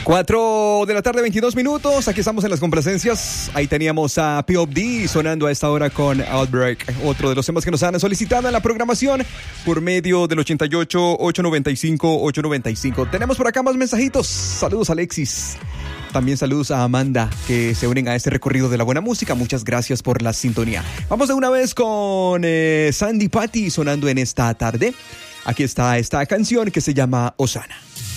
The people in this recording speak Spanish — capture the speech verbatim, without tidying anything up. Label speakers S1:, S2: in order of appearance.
S1: cuatro de la tarde, veintidós minutos. Aquí estamos en las complacencias. Ahí teníamos a P O D sonando a esta hora con Outbreak. Otro de los temas que nos han solicitado en la programación por medio del ochenta y ocho, ochocientos noventa y cinco, ochocientos noventa y cinco. Tenemos por acá más mensajitos. Saludos, Alexis. También saludos a Amanda, que se unen a este recorrido de la buena música. Muchas gracias por la sintonía. Vamos de una vez con eh, Sandy Patty sonando en esta tarde. Aquí está esta canción que se llama Osana.